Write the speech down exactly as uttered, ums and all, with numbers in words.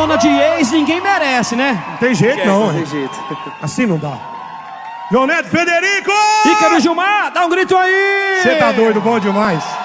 carona de ex, ninguém merece, né? Não tem jeito, É, não. não tem hein? jeito. Assim não dá. João Neto Federico! Ícaro Gilmar, dá um grito aí! Você tá doido, bom demais.